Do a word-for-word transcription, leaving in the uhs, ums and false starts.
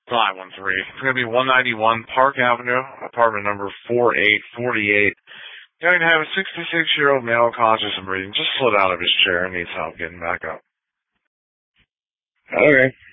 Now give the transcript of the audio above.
five one three. It's going to be one ninety-one Park Avenue, apartment number four eight four eight. Going to have a sixty-six-year-old male conscious and breathing. Just slid out of his chair and needs help getting back up. Okay.